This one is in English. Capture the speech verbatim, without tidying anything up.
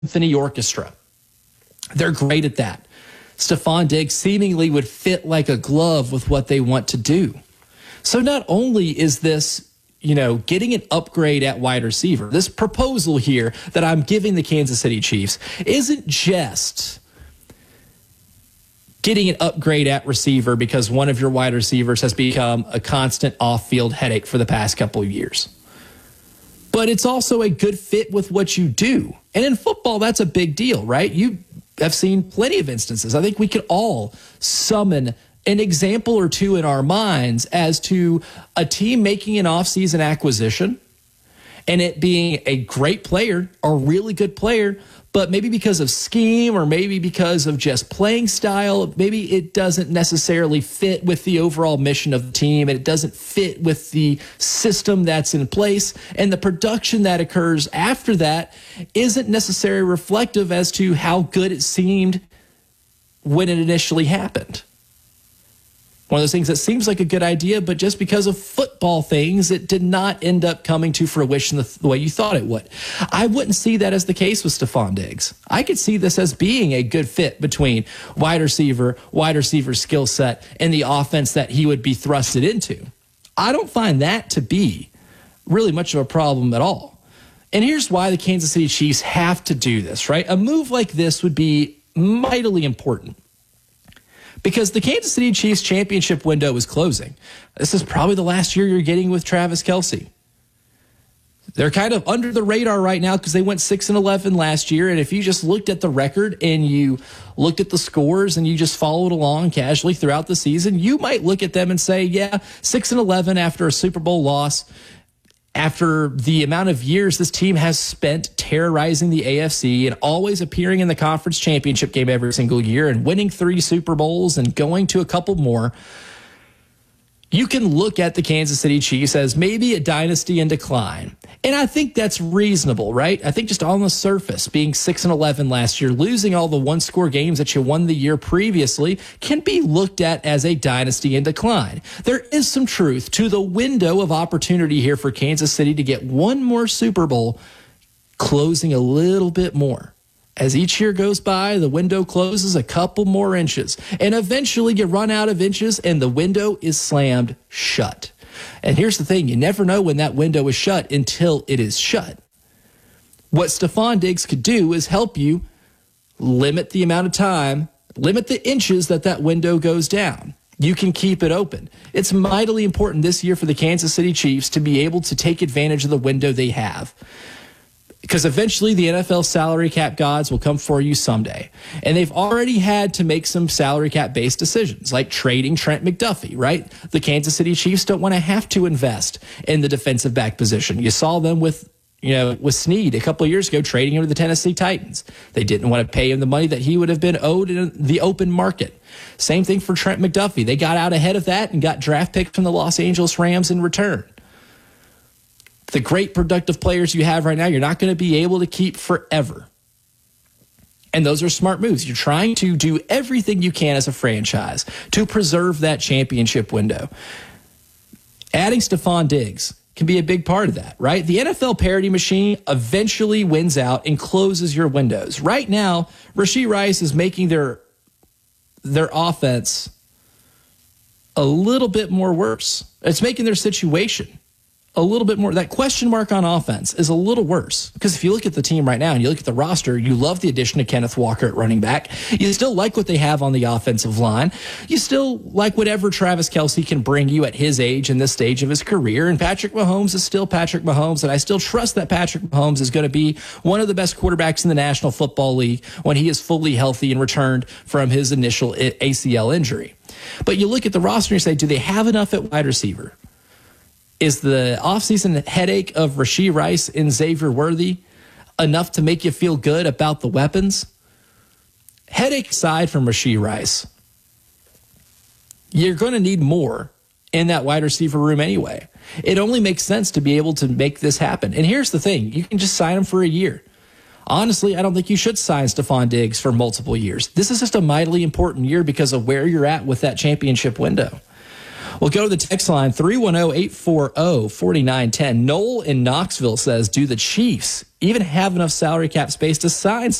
symphony orchestra. They're great at that. Stefon Diggs seemingly would fit like a glove with what they want to do. So not only is this, you know, getting an upgrade at wide receiver, this proposal here that I'm giving the Kansas City Chiefs isn't just getting an upgrade at receiver because one of your wide receivers has become a constant off-field headache for the past couple of years. But it's also a good fit with what you do. And in football, that's a big deal, right? You have seen plenty of instances. I think we could all summon an example or two in our minds as to a team making an offseason acquisition and it being a great player, a really good player, but maybe because of scheme or maybe because of just playing style, maybe it doesn't necessarily fit with the overall mission of the team and it doesn't fit with the system that's in place. And the production that occurs after that isn't necessarily reflective as to how good it seemed when it initially happened. One of those things that seems like a good idea, but just because of football things, it did not end up coming to fruition the, the way you thought it would. I wouldn't see that as the case with Stefon Diggs. I could see this as being a good fit between wide receiver, wide receiver skill set, and the offense that he would be thrusted into. I don't find that to be really much of a problem at all. And here's why the Kansas City Chiefs have to do this, right? A move like this would be mightily important. Because the Kansas City Chiefs championship window is closing. This is probably the last year you're getting with Travis Kelce. They're kind of under the radar right now because they went six and eleven last year. And if you just looked at the record and you looked at the scores and you just followed along casually throughout the season, you might look at them and say, yeah, six and eleven after a Super Bowl loss, after the amount of years this team has spent terrorizing the A F C and always appearing in the conference championship game every single year and winning three Super Bowls and going to a couple more, you can look at the Kansas City Chiefs as maybe a dynasty in decline. And I think that's reasonable, right? I think just on the surface, being six and eleven last year, losing all the one-score games that you won the year previously can be looked at as a dynasty in decline. There is some truth to the window of opportunity here for Kansas City to get one more Super Bowl closing a little bit more. As each year goes by, the window closes a couple more inches, and eventually you run out of inches and the window is slammed shut. And here's the thing, you never know when that window is shut until it is shut. What Stefon Diggs could do is help you limit the amount of time, limit the inches that that window goes down. You can keep it open. It's mightily important this year for the Kansas City Chiefs to be able to take advantage of the window they have. Because eventually the N F L salary cap gods will come for you someday. And they've already had to make some salary cap based decisions, like trading Trent McDuffie, right? The Kansas City Chiefs don't want to have to invest in the defensive back position. You saw them with, you know, with Snead a couple of years ago, trading him to the Tennessee Titans. They didn't want to pay him the money that he would have been owed in the open market. Same thing for Trent McDuffie. They got out ahead of that and got draft picks from the Los Angeles Rams in return. The great productive players you have right now, you're not going to be able to keep forever. And those are smart moves. You're trying to do everything you can as a franchise to preserve that championship window. Adding Stefon Diggs can be a big part of that, right? The N F L parity machine eventually wins out and closes your windows. Right now, Rashee Rice is making their, their offense a little bit more worse. It's making their situation a little bit more. That question mark on offense is a little worse because if you look at the team right now and you look at the roster, you love the addition of Kenneth Walker at running back. You still like what they have on the offensive line. You still like whatever Travis Kelce can bring you at his age and this stage of his career. And Patrick Mahomes is still Patrick Mahomes. And I still trust that Patrick Mahomes is going to be one of the best quarterbacks in the National Football League when he is fully healthy and returned from his initial A C L injury. But you look at the roster and you say, do they have enough at wide receiver? Is the offseason headache of Rashee Rice and Xavier Worthy enough to make you feel good about the weapons? Headache aside from Rashee Rice, you're going to need more in that wide receiver room anyway. It only makes sense to be able to make this happen. And here's the thing. You can just sign him for a year. Honestly, I don't think you should sign Stefon Diggs for multiple years. This is just a mightily important year because of where you're at with that championship window. We'll go to the text line three one zero, eight four zero, four nine one zero. Noel in Knoxville says, do the Chiefs even have enough salary cap space to sign